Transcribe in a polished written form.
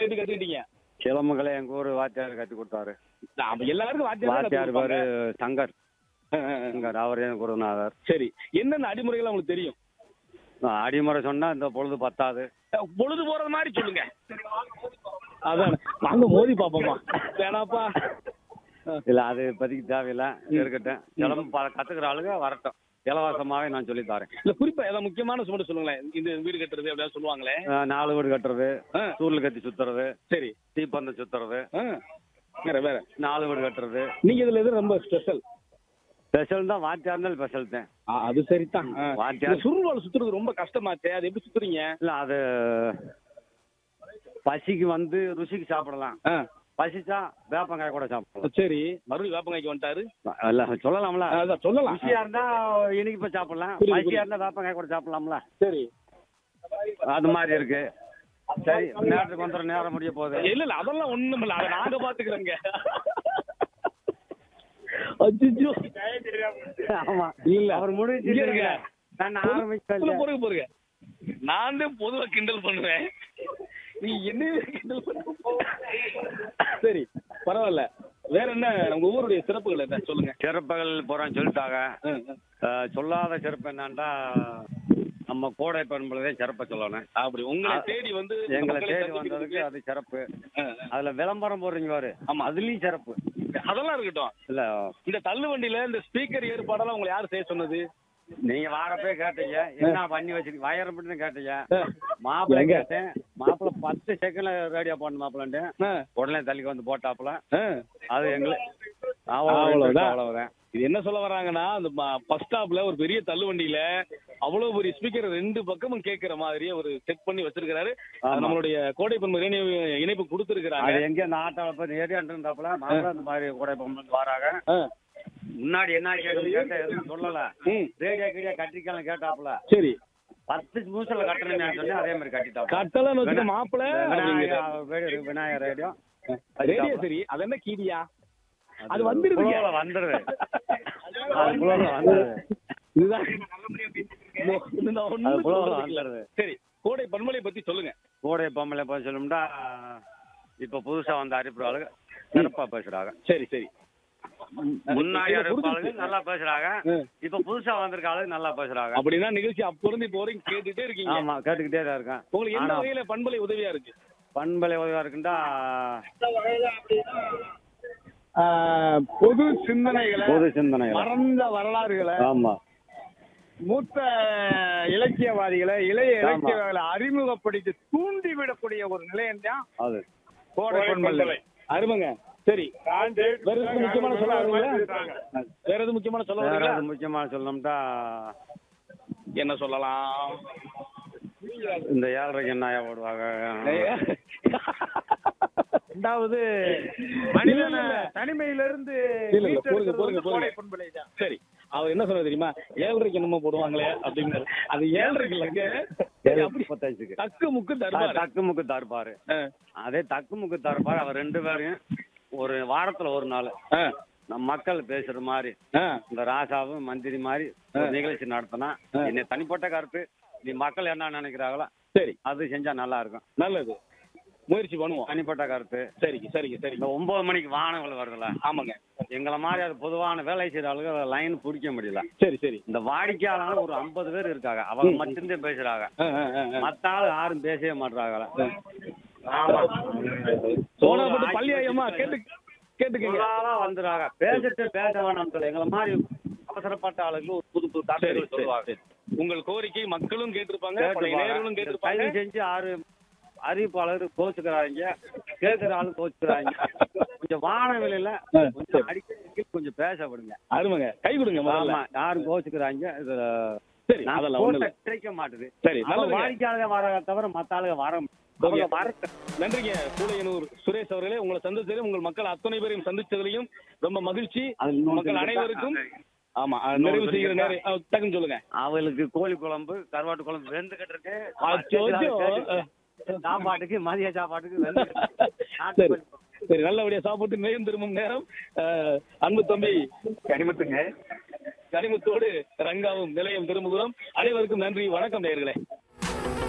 எப்படி கத்துக்கிட்டீங்க? சிலம்பங்களை எங்க ஊர் வாத்தியார் கத்து கொடுத்தாரு. எல்லாருக்கும் வாத்தியார் பேரு சங்கர். சங்கர் அவர் எனக்கு குருநாதர். சரி, என்னென்ன அடிமுறைகள் உங்களுக்கு தெரியும்? அடிமுறை சொன்னா இந்த பொழுது பத்தாது. பொழுது போறது மாதிரி சொல்லுங்க. அதான் வாங்க மோதி பாப்போமா? வேணாப்பா. இல்ல அது இப்போதைக்கு தேவையில்லை, இருக்கட்டும். சிலம்பம் கத்துக்கிற ஆளுங்க வரட்டும், இலவசமாவே நான் சொல்லி தரேன். இல்ல குறிப்பா ஏதாவது முக்கியமான சொல்ல சொல்லுங்களேன். இந்த வீடு கட்டுறது அப்படியே சொல்லுவாங்களே. 4 வீடு கட்டுறது, சூர்ல கத்தி சுத்துறது, சரி, தீப்பந்தம் சுத்துறது, வேற 4 வீடு கட்டுறது. நீங்க இதுல எது ரொம்ப ஸ்பெஷல்? ஸ்பெஷல் தான், வாத்தியார் தான் ஸ்பெஷல் தான். அது சரிதான். வாத்தியார் சுருள்வாள் சுத்துறது ரொம்ப கஷ்டமாச்சே, அது எப்படி சுத்துறீங்க? இல்ல அது பசிக்கு வந்து ருசிக்கு சாப்பிடலாம், பசிச்சா வேப்பங்காய் கூட சாப்பிடலாம். சரி, மறுபடியும் வேப்பங்காய்க்கு வந்துட்டாரு. இல்ல சொல்லலாம்ல, அதான் சொல்லலாம். ருசியா இருந்தா இனிப்பு போய் சாப்பிடலாம், பசியா இருந்தா வேப்பங்காய் கூட சாப்பிடலாம்ல. சரி, அது மாதிரி இருக்கு. சரி, நேரத்துக்கு வந்துடும், நேரம் முடிய போகுது. இல்ல இல்ல அதெல்லாம் ஒண்ணும் இல்ல, அதை நாங்க பாத்துக்கிறோங்க. ஆமா இல்ல அவர் முடிஞ்சிருங்க. நான் ஆரம்பிச்சேன் பொறுங்க. நான் தான் பொதுவா கிண்டல் பண்ணுவேன், நீ என்ன கிண்டல் பண்ண? சரி பரவாயில்ல. வேற என்ன உங்க ஊருடைய சிறப்புகள் என்ன சொல்லுங்க. சிறப்புகள் போறான்னு சொல்லிட்டாங்க. சொல்லாத சிறப்பு என்னன்னா நம்ம கோடை பண்புலதே சிறப்பை சொல்லணும். அப்படி உங்களை தேடி வந்து எங்களை தேடி வந்ததுக்கு அது சிறப்பு. அதுல விளம்பரம் போடுறீங்க பாரு, ஆமா அதுலயும் சிறப்பு. அதெல்லாம் இருக்கட்டும். இல்ல இந்த தள்ளு வண்டியில இந்த ஸ்பீக்கர் ஏற்பாடெல்லாம் உங்களை யாரு செய்ய சொன்னது? நீங்க வாரப்பே கேட்டீங்க, என்ன பண்ணி வச்சிருக்கீங்க வயரம் மட்டும் கேட்டீங்க. மாப்பிள்ளை கேட்டேன், மாப்பிள்ளை 10 செகண்ட்ல ரேடியோ போடணும் மாப்பிள்ளன்ட்டு, உடனே தள்ளிக்கு வந்து போட்டாப்புல. அது எங்களுக்கு அவ்வளவுதான். இது என்ன சொல்ல வராங்கன்னா, அந்த பஸ் ஸ்டாப்ல ஒரு பெரிய தள்ளு வண்டியில அவ்வளவு பெரிய ஸ்பீக்கர் 2 பக்கமும் கேட்கிற மாதிரியே ஒரு செட் பண்ணி வச்சிருக்காரு. நம்மளுடைய கோடை பண்பு இணைப்பு கொடுத்துருக்காங்க. எங்க இந்த ஆட்டோல போய் ஏரியாண்டு இருந்தாப்புல மாப்பிள்ளை இந்த மாதிரி கோடை பண்பு வராங்க. முன்னாடி என்ன கேட்க எதுவும் சொல்லல, ரேடியோ கீழே கட்டிக்கலாம் கேட்டாப்புல. சரி, 10 நிமிஷத்துல கட்டணும் சொன்னேன், அதே மாதிரி கட்டிட்டாங்க. கட்டலன்னு வச்சுக்க மாப்பிள்ள விநாயகர் ரேடியோ. சரி, அது என்ன கீடியா? அது வந்துருது. சரி, கோடை பண்பலை பத்தி சொல்லுங்க. கோடை பண்பலை பத்தி சொல்லணும்னா இப்ப புதுசா வந்த அறிவிப்பு ஆளுங்க சிறப்பா பேசுறாங்க. சரி சரி, முன்னாடி அறிவிப்பாளர்கள் நல்லா பேசுறாங்க, இப்ப புதுசா வந்திருக்க ஆளுங்க நல்லா பேசுறாங்க. அப்படின்னா நிகழ்ச்சி அப்ப இருந்து இப்போ வரைக்கும் கேட்டுட்டே இருக்கீங்க? ஆமா, கேட்டுக்கிட்டே தான் இருக்கேன். உங்களுக்கு என்ன வகையில பண்பலை உதவியா இருக்கு? பண்பலை உதவியா இருக்குண்டா பொது சிந்தனைகளை, மறந்த வரலாறுகளை, ஆமா மூத்த இலக்கியவாதிகளை, இளைய இலக்கியவாதிகளை அறிமுகப்படுத்தி தூண்டி விடக்கூடிய ஒரு நிலையம் தான் அது கோடை பண்பலை. அருமைங்க. சரி, வேற எதுவும் முக்கியமான சொல்லணும்டா என்ன சொல்லலாம்? இந்த 7:30 என்ன ஓடுவாங்க. ரெண்டாவது தனிமையிலிருந்து. சரி, அவர் என்ன சொல்ற தெரியுமா? 7:30 என்னமோ போடுவாங்களே அப்படின்னு. அது 7:30 தக்கு முக்கு தருபாரு. அதே தக்கு முக்கு தருபாரு. அவர் 2 பேரையும் ஒரு வாரத்துல ஒரு நாள் நம்ம மக்கள் பேசுற மாதிரி இந்த ராசாவும் மந்திரி மாதிரி நிகழ்ச்சி நடத்தினா, என்ன தனிப்பட்ட கருத்து, நீ மக்கள் என்ன நினைக்கிறாங்களோ சரி அது செஞ்சா நல்லா இருக்கும். நல்லது, முயற்சி பண்ணுவோம். தனிப்பட்ட கருத்து. சரிங்க சரிங்க சரி. இந்த 9 மணிக்கு வாகனங்கள் வருதுல்ல? ஆமாங்க. எங்களை மாதிரி அது பொதுவான வேலை செய்யற ஆளுங்க லைன் பிடிக்க முடியல. சரி சரி. இந்த வாடிக்கையாளர் ஒரு 50 பேர் இருக்காங்க, அவங்க மட்டும்தான் பேசுறாங்க, மத்த ஆள் யாரும் பேசவே மாட்டாங்களா. பள்ளியம்மா கேட்டுக்கீங்க வந்துடுறாங்க, பேசிட்டு பேச வேணாம் சொல்லி எங்களை மாதிரி அவசரப்பட்ட ஆளுக்கு ஒரு புது புது தகவல் சொல்லுவாங்க. உங்கள் கோரிக்கை மக்களும் கேட்டிருப்பாங்க. செஞ்சு 6 அறிவிப்பாளர் கோச்சுக்கிறாங்க, கேட்கிற ஆளு கோச்சுக்கிறாங்க. கொஞ்சம் வானவிலையில கொஞ்சம் அடிக்கடி கொஞ்சம் பேச விடுங்க. அருமைங்க, கை கொடுங்க. யாரும் கோச்சுக்கிறாங்க, இதுல சரி அதெல்லாம் கிடைக்க மாட்டுது. சரி, வாடிக்கையாளர் வர தவிர மத்த ஆளுங்க வர. நன்றிங்க சூளையனூர் சுரேஷ் அவர்களே. உங்களை சந்திச்சதையும் உங்கள் மக்கள் அத்தனை பேரையும் சந்திச்சதுலையும் ரொம்ப மகிழ்ச்சி. மக்கள் அனைவருக்கும். ஆமா, நிறைவு செய்கிற நேரம் டக்குன்னு சொல்லுங்க. அவளுக்கு கோழி குழம்பு, கருவாட்டு குழம்பு வெந்துகிட்டு இருக்கு. சாப்பாட்டுக்கு மதிய சாப்பாட்டுக்கு சரி, நல்லபடியா சாப்பிட்டு நேரம் திரும்பும் நேரம். அன்பு தம்பி கனிமுத்தோடு ரங்காவும் நிலையம் திரும்புகிறோம். அனைவருக்கும் நன்றி, வணக்கம் நேயர்களே.